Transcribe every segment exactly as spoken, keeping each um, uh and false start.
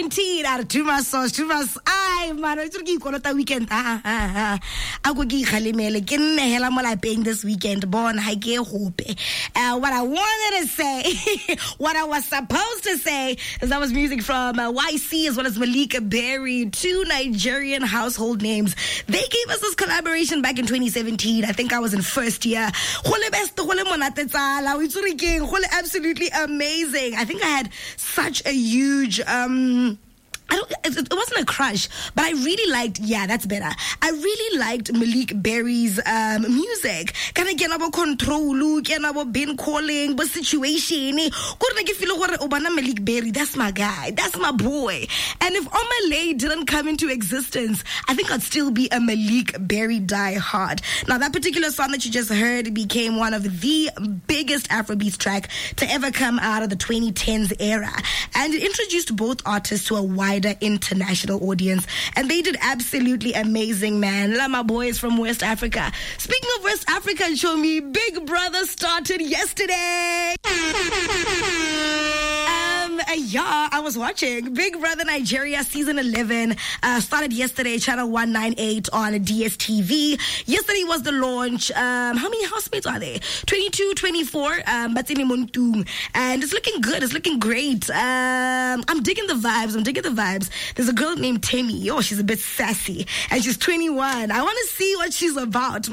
seventeen out of two months, two months. I man, I took you the weekend. Ah ah ah. I go give Halimele. Get in the hell I'm all paying this weekend. Born I get hope. Uh, what I wanted to say, what I was supposed to say, is that was music from uh, Y C as well as Malika Berry, two Nigerian household names. They gave us this collaboration back in twenty seventeen. I think I was in first year. Absolutely amazing. I think I had such a huge um I don't, it wasn't a crush, but I really liked, yeah, that's better. I really liked Malik Berry's um, music. Kind of get about control, get about bin calling, but situation. Malik Berry, that's my guy, that's my boy. And if Omalay didn't come into existence, I think I'd still be a Malik Berry diehard. Now, that particular song that you just heard became one of the biggest Afrobeats track to ever come out of the twenty tens era. And it introduced both artists to a wide international audience, and they did absolutely amazing, man. Love my boys from West Africa. Speaking of West Africa, show me Big Brother started yesterday. Um, uh, yeah, I was watching Big Brother Nigeria season eleven. Uh, started yesterday, channel one ninety-eight on D S T V. Yesterday was the launch. Um, how many housemates are there? twenty-two, twenty-four. Um, Batsini Montung, and it's looking good. It's looking great. Um, I'm digging the vibes. I'm digging the vibes. There's a girl named Temi. Oh, she's a bit sassy, and she's twenty-one. I want to see what she's about.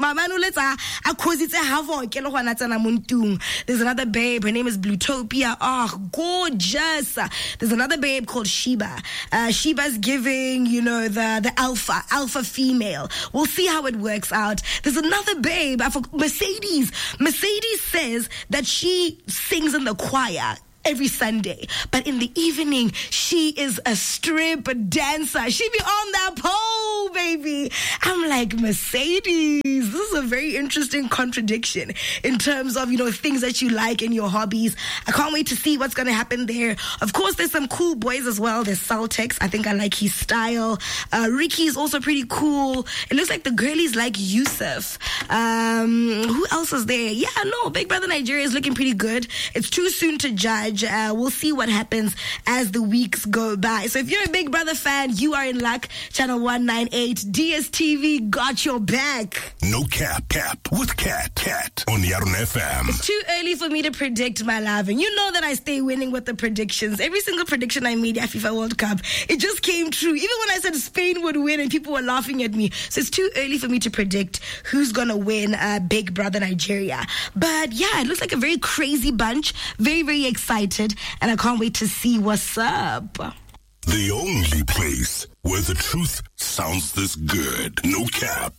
There's another babe. Her name is Blutopia. Oh, gorgeous. There's another babe called Sheba. Uh, Sheba's giving, you know, the the alpha alpha female. We'll see how it works out. There's another babe. I forgot, Mercedes. Mercedes says that she sings in the choir every Sunday, but in the evening she is a strip dancer. She be on that pole, baby. I'm like, Mercedes, this is a very interesting contradiction in terms of, you know, things that you like in your hobbies. I can't wait to see what's going to happen there. Of course, there's some cool boys as well. There's Saltex. I think I like his style. Uh, Ricky's also pretty cool. It looks like the girlies like Yusuf. Um, who else is there? Yeah, no, Big Brother Nigeria is looking pretty good. It's too soon to judge. Uh, we'll see what happens as the weeks go by. So if you're a Big Brother fan, you are in luck. Channel one ninety-eight, D S T V got your back. No cap, cap with Cat, Cat on Yarun F M. It's too early for me to predict, my love. And you know that I stay winning with the predictions. Every single prediction I made at FIFA World Cup, it just came true. Even when I said Spain would win and people were laughing at me. So it's too early for me to predict who's going to win uh, Big Brother Nigeria. But yeah, it looks like a very crazy bunch. Very, very excited. And I can't wait to see what's up. The only place where the truth sounds this good. No cap.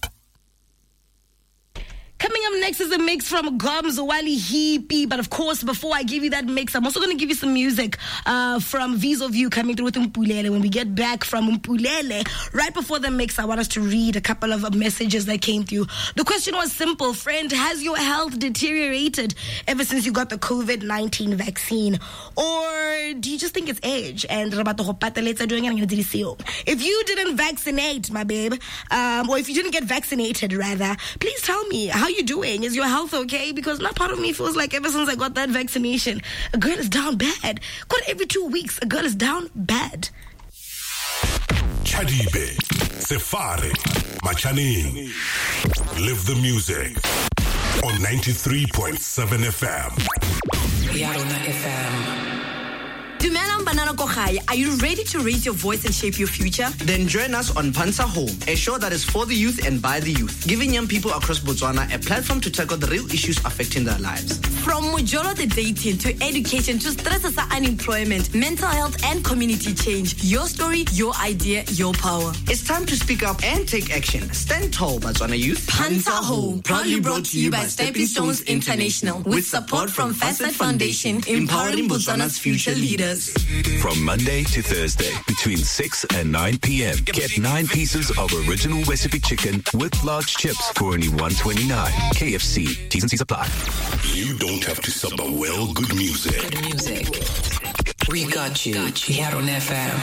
Coming up next is a mix from Gums Wali Hippie. But of course, before I give you that mix, I'm also going to give you some music uh, from Viso View coming through with Mpulele. When we get back from Mpulele, right before the mix, I want us to read a couple of messages that came through. The question was simple. Friend, has your health deteriorated ever since you got the covid nineteen vaccine? Or do you just think it's age? And if you didn't vaccinate, my babe, um, or if you didn't get vaccinated, rather, please tell me, how you doing? Is your health okay? Because now part of me feels like ever since I got that vaccination, a girl is down bad. Got it every two weeks, a girl is down bad. Chadibe, Sefari, Machaning. Live the music on ninety-three point seven F M. Yarona F M. Dumelang Banana Kogai, are you ready to raise your voice and shape your future? Then join us on Pansa Home, a show that is for the youth and by the youth, giving young people across Botswana a platform to tackle the real issues affecting their lives. From Mojolo the dating to education to stress as unemployment, mental health and community change. Your story, your idea, your power. It's time to speak up and take action. Stand tall, Botswana youth. Pansa Home, proudly brought to you by Stepping Stones International, with support from Facet Foundation, empowering Botswana's future leaders. From Monday to Thursday, between six and nine p.m., get nine pieces of original recipe chicken with large chips for only one twenty-nine. K F C. T's and C's apply. You don't have to sub the well good music. Good music. We got you. Here on F M.